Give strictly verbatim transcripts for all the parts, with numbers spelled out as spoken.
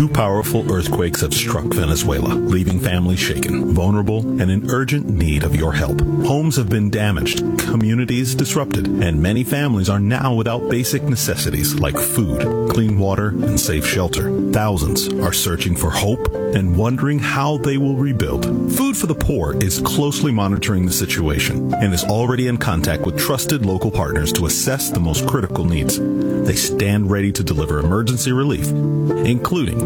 Two powerful earthquakes have struck Venezuela, leaving families shaken, vulnerable, and in urgent need of your help. Homes have been damaged, communities disrupted, and many families are now without basic necessities like food, clean water, and safe shelter. Thousands are searching for hope and wondering how they will rebuild. Food for the Poor is closely monitoring the situation and is already in contact with trusted local partners to assess the most critical needs. They stand ready to deliver emergency relief, including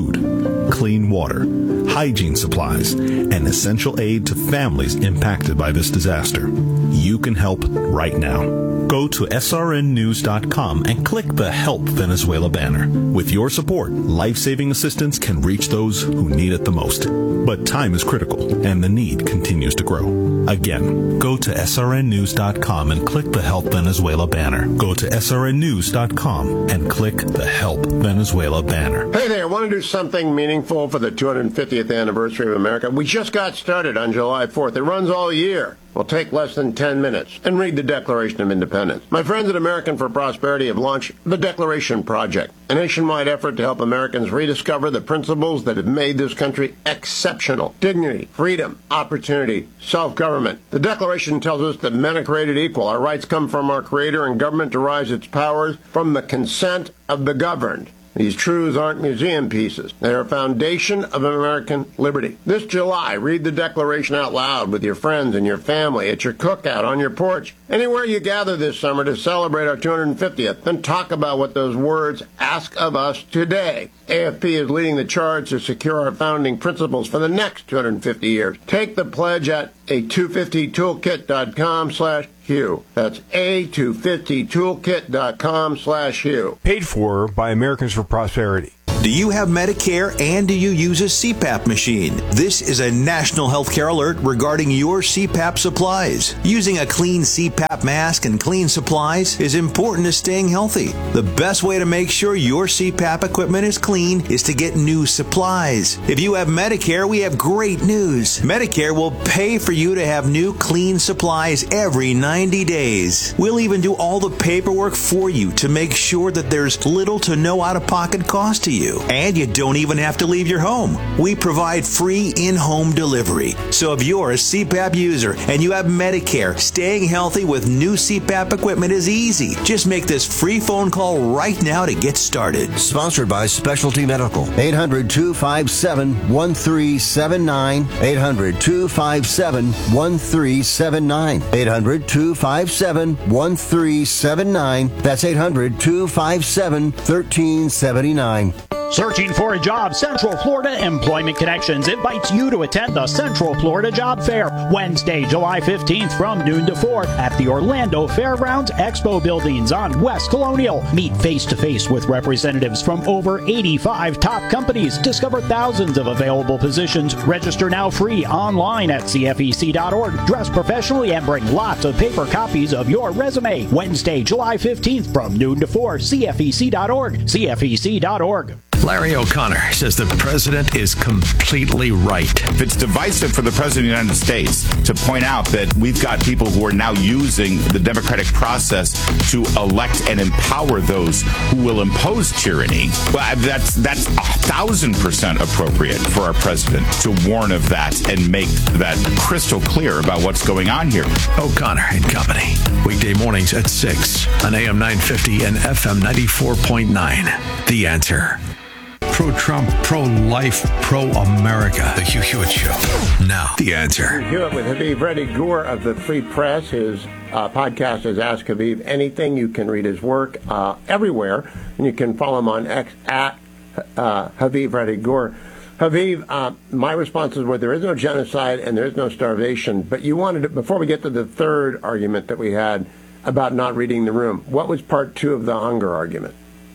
food, clean water, hygiene supplies, and essential aid to families impacted by this disaster. You can help right now. Go to S R N news dot com and click the Help Venezuela banner. With your support, life-saving assistance can reach those who need it the most. But time is critical, and the need continues to grow. Again, go to S R N news dot com and click the Help Venezuela banner. Go to S R N news dot com and click the Help Venezuela banner. Hey there, want to do something meaningful for the two hundred fiftieth anniversary of America? We just got started on July fourth. It runs all year. Will take less than ten minutes and read the Declaration of Independence. My friends at American for Prosperity have launched the Declaration Project, a nationwide effort to help Americans rediscover the principles that have made this country exceptional. Dignity, freedom, opportunity, self-government. The Declaration tells us that men are created equal. Our rights come from our Creator, and government derives its powers from the consent of the governed. These truths aren't museum pieces. They are a foundation of American liberty. This July, read the Declaration out loud with your friends and your family, at your cookout, on your porch, anywhere you gather this summer to celebrate our two hundred fiftieth. Then talk about what those words ask of us today. A F P is leading the charge to secure our founding principles for the next two hundred fifty years. Take the pledge at a two fifty toolkit dot com slash Hugh. That's a two fifty toolkit dot com slash Hugh. Paid for by Americans for Prosperity. Do you have Medicare and do you use a C PAP machine? This is a national healthcare alert regarding your C PAP supplies. Using a clean C PAP mask and clean supplies is important to staying healthy. The best way to make sure your C PAP equipment is clean is to get new supplies. If you have Medicare, we have great news. Medicare will pay for you to have new clean supplies every ninety days. We'll even do all the paperwork for you to make sure that there's little to no out-of-pocket cost to you. And you don't even have to leave your home. We provide free in-home delivery. So if you're a C PAP user and you have Medicare, staying healthy with new C PAP equipment is easy. Just make this free phone call right now to get started. Sponsored by Specialty Medical. eight hundred two five seven one three seven nine. eight hundred two five seven one three seven nine. eight hundred two five seven one three seven nine. That's eight hundred two five seven one three seven nine. Searching for a job? Central Florida Employment Connections invites you to attend the Central Florida Job Fair Wednesday, July fifteenth from noon to four at the Orlando Fairgrounds Expo Buildings on West Colonial. Meet face-to-face with representatives from over eighty-five top companies. Discover thousands of available positions. Register now free online at C F E C dot org. Dress professionally and bring lots of paper copies of your resume. Wednesday, July fifteenth from noon to four, C F E C dot org. C F E C dot org. Larry O'Connor says the president is completely right. If it's divisive for the president of the United States to point out that we've got people who are now using the democratic process to elect and empower those who will impose tyranny, well, that's that's a thousand percent appropriate for our president to warn of that and make that crystal clear about what's going on here. O'Connor and Company, weekday mornings at six on A M nine fifty and F M ninety-four point nine. The Answer. Pro-Trump, pro-life, pro-America. The Hugh Hewitt Show. Now, The Answer. Hugh Hewitt with Haviv Reddy Gur of the Free Press. His uh, podcast is Ask Haviv Anything. You can read his work uh, everywhere, and you can follow him on X at uh, Haviv Reddy Gur. Haviv, uh, my responses were there is no genocide and there is no starvation, but you wanted to, before we get to the third argument that we had about not reading the room, what was part two of the hunger argument?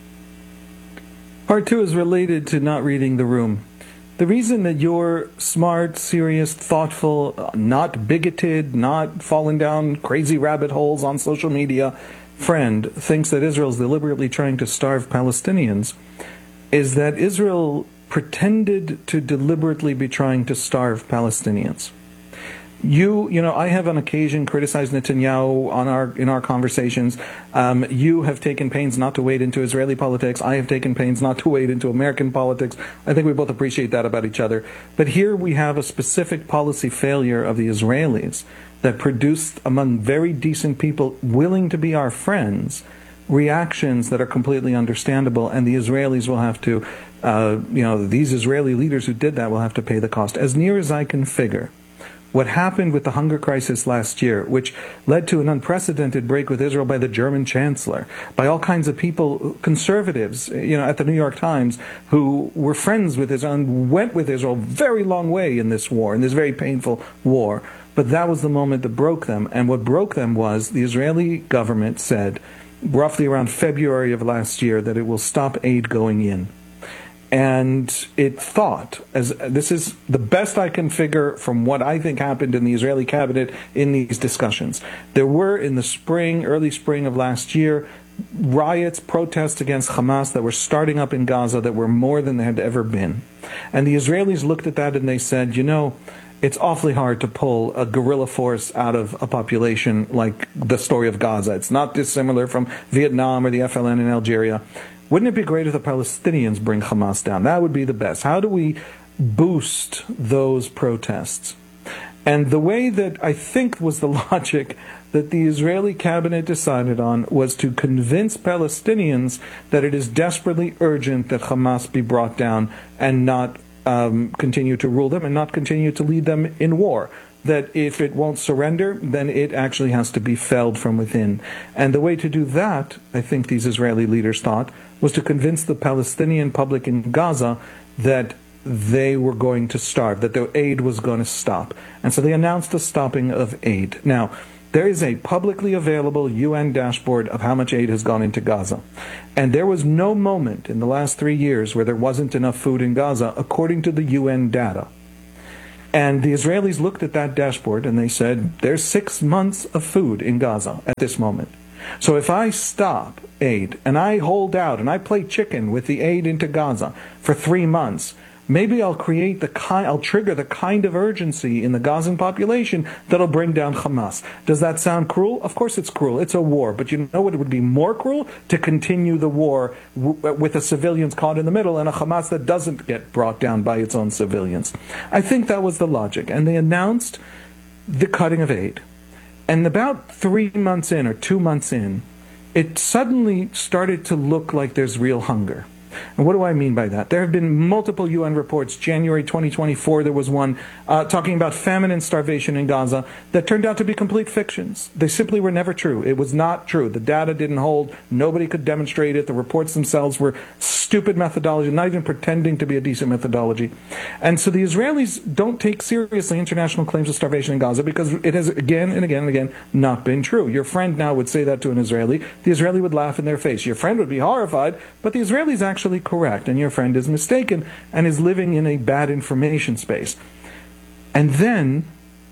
Part two is related to not reading the room. The reason that you're smart, serious, thoughtful, not bigoted, not falling down crazy rabbit holes on social media friend thinks that Israel's deliberately trying to starve Palestinians is that Israel pretended to deliberately be trying to starve Palestinians. You, you know, I have on occasion criticized Netanyahu on our in our conversations. Um, you have taken pains not to wade into Israeli politics. I have taken pains not to wade into American politics. I think we both appreciate that about each other. But here we have a specific policy failure of the Israelis that produced, among very decent people willing to be our friends, reactions that are completely understandable, and the Israelis will have to, uh, you know, these Israeli leaders who did that will have to pay the cost. As near as I can figure, what happened with the hunger crisis last year, which led to an unprecedented break with Israel by the German chancellor, by all kinds of people, conservatives, you know, at the New York Times, who were friends with Israel and went with Israel a very long way in this war, in this very painful war. But that was the moment that broke them. And what broke them was the Israeli government said, roughly around February of last year, that it will stop aid going in. And it thought, as this is the best I can figure from what I think happened in the Israeli cabinet in these discussions. There were, in the spring, early spring of last year, riots, protests against Hamas that were starting up in Gaza that were more than there had ever been. And the Israelis looked at that and they said, you know, it's awfully hard to pull a guerrilla force out of a population like the story of Gaza. It's not dissimilar from Vietnam or the F L N in Algeria. Wouldn't it be great if the Palestinians bring Hamas down? That would be the best. How do we boost those protests? And the way that I think was the logic that the Israeli cabinet decided on was to convince Palestinians that it is desperately urgent that Hamas be brought down and not um, continue to rule them and not continue to lead them in war. That if it won't surrender, then it actually has to be felled from within. And the way to do that, I think these Israeli leaders thought, was to convince the Palestinian public in Gaza that they were going to starve, that their aid was going to stop. And so they announced the stopping of aid. Now, there is a publicly available U N dashboard of how much aid has gone into Gaza. And there was no moment in the last three years where there wasn't enough food in Gaza, according to the U N data. And the Israelis looked at that dashboard and they said, there's six months of food in Gaza at this moment. So if I stop aid and I hold out and I play chicken with the aid into Gaza for three months, maybe I'll create the kind, I'll trigger the kind of urgency in the Gazan population that'll bring down Hamas. Does that sound cruel? Of course it's cruel. It's a war. But you know what? It would be more cruel to continue the war w- with the civilians caught in the middle and a Hamas that doesn't get brought down by its own civilians. I think that was the logic. And they announced the cutting of aid. And about three months in or two months in, it suddenly started to look like there's real hunger. And what do I mean by that? There have been multiple U N reports. January twenty twenty-four, there was one uh, talking about famine and starvation in Gaza that turned out to be complete fictions. They simply were never true. It was not true. The data didn't hold. Nobody could demonstrate it. The reports themselves were stupid methodology, not even pretending to be a decent methodology. And so the Israelis don't take seriously international claims of starvation in Gaza because it has again and again and again not been true. Your friend now would say that to an Israeli. The Israeli would laugh in their face. Your friend would be horrified, but the Israelis actually correct, and your friend is mistaken and is living in a bad information space. And then,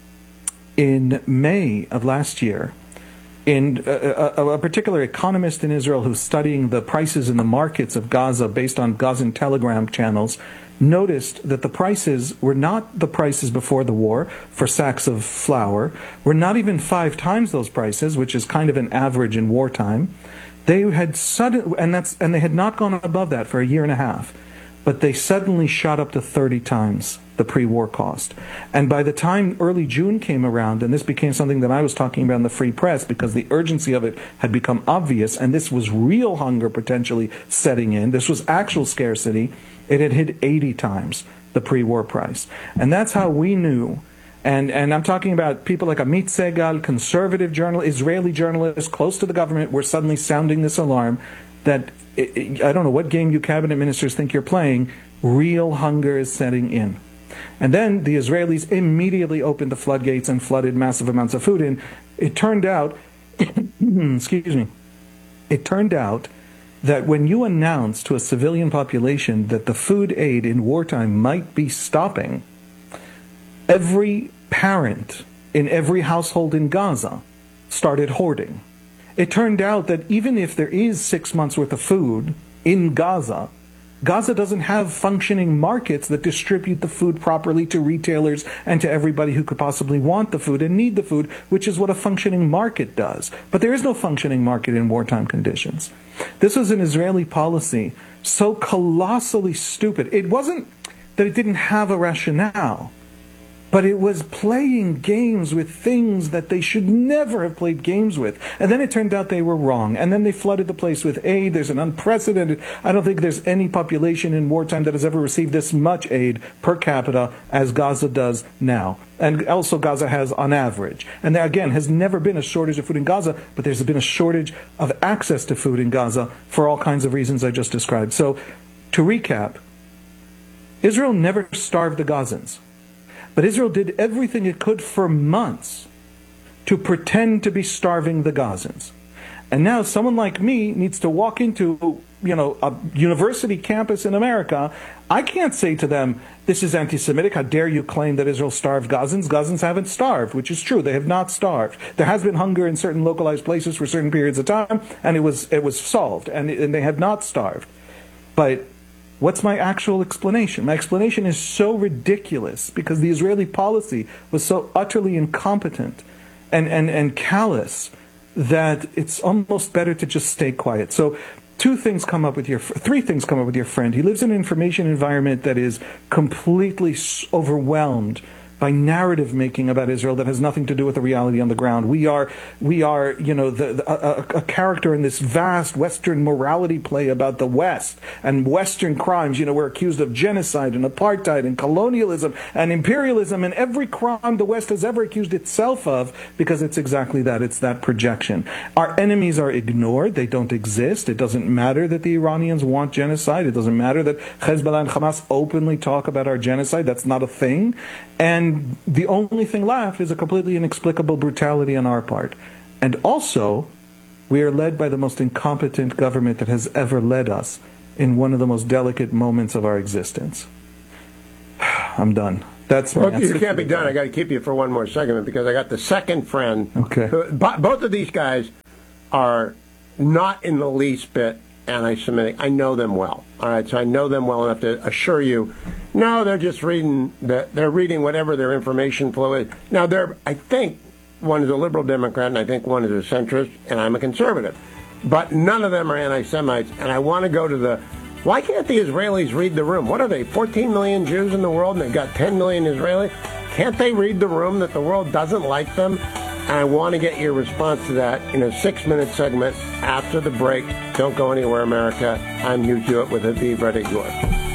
in May of last year, in a, a, a particular economist in Israel who's studying the prices in the markets of Gaza based on Gazan telegram channels noticed that the prices were not the prices before the war for sacks of flour, were not even five times those prices, which is kind of an average in wartime. They had sudden, and that's, and they had not gone above that for a year and a half, but they suddenly shot up to thirty times the pre-war cost. And by the time early June came around, and this became something that I was talking about in the Free Press because the urgency of it had become obvious, and this was real hunger potentially setting in, this was actual scarcity, it had hit eighty times the pre-war price. And that's how we knew. And and I'm talking about people like Amit Segal, conservative journal, Israeli journalists close to the government, were suddenly sounding this alarm that, it, it, I don't know what game you cabinet ministers think you're playing, real hunger is setting in. And then the Israelis immediately opened the floodgates and flooded massive amounts of food in. It turned out, excuse me, it turned out that when you announce to a civilian population that the food aid in wartime might be stopping, every parent in every household in Gaza started hoarding. It turned out that even if there is six months worth of food in Gaza, Gaza doesn't have functioning markets that distribute the food properly to retailers and to everybody who could possibly want the food and need the food, which is what a functioning market does. But there is no functioning market in wartime conditions. This was an Israeli policy so colossally stupid. It wasn't that it didn't have a rationale, but it was playing games with things that they should never have played games with. And then it turned out they were wrong. And then they flooded the place with aid. There's an unprecedented, I don't think there's any population in wartime that has ever received this much aid per capita as Gaza does now. And also Gaza has on average. And there, again, has never been a shortage of food in Gaza, but there's been a shortage of access to food in Gaza for all kinds of reasons I just described. So, to recap, Israel never starved the Gazans. But Israel did everything it could for months to pretend to be starving the Gazans. And now someone like me needs to walk into, you know, a university campus in America. I can't say to them, this is anti-Semitic. How dare you claim that Israel starved Gazans? Gazans haven't starved, which is true. They have not starved. There has been hunger in certain localized places for certain periods of time, and it was it was solved, and, and they have not starved. But what's my actual explanation? My explanation is so ridiculous because the Israeli policy was so utterly incompetent and, and, and callous that it's almost better to just stay quiet. So two things come up with your, three things come up with your friend. He lives in an information environment that is completely overwhelmed by narrative making about Israel that has nothing to do with the reality on the ground. We are, we are, you know, the, the, a, a character in this vast Western morality play about the West and Western crimes. You know, we're accused of genocide and apartheid and colonialism and imperialism and every crime the West has ever accused itself of, because it's exactly that. It's that projection. Our enemies are ignored. They don't exist. It doesn't matter that the Iranians want genocide. It doesn't matter that Hezbollah and Hamas openly talk about our genocide. That's not a thing. And the only thing left is a completely inexplicable brutality on our part. And also, we are led by the most incompetent government that has ever led us in one of the most delicate moments of our existence. I'm done. That's my well, you can't be done. I got to keep you for one more segment because I got the second friend. Okay. Who, both of these guys are not in the least bit anti-Semitic. I know them well. All right, so I know them well enough to assure you, no, they're just reading that they're reading whatever their information flow is. Now, they're, I think one is a liberal Democrat, and I think one is a centrist, and I'm a conservative. But none of them are anti-Semites, and I want to go to the. Why can't the Israelis read the room? What are they? fourteen million Jews in the world, and they've got ten million Israelis. Can't they read the room that the world doesn't like them? And I want to get your response to that in a six-minute segment after the break. Don't go anywhere, America. I'm Hugh Hewitt with Aviv Redegur.